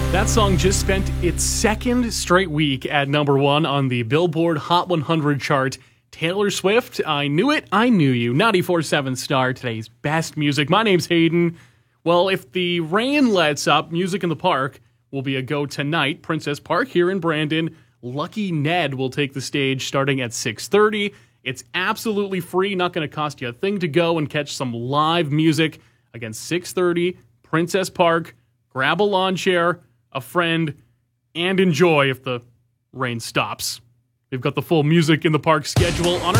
That song just spent its second straight week at number one on the Billboard Hot 100 chart. Taylor Swift, I Knew It, I Knew You. 94.7 Star, today's best music. My name's Hayden. Well, if the rain lets up, Music in the Park will be a go tonight. Princess Park here in Brandon. Lucky Ned will take the stage starting at 6:30. It's absolutely free, not going to cost you a thing to go and catch some live music. Again, 6:30, Princess Park. Grab a lawn chair, a friend, and enjoy if the rain stops. We've got the full Music in the Park schedule on our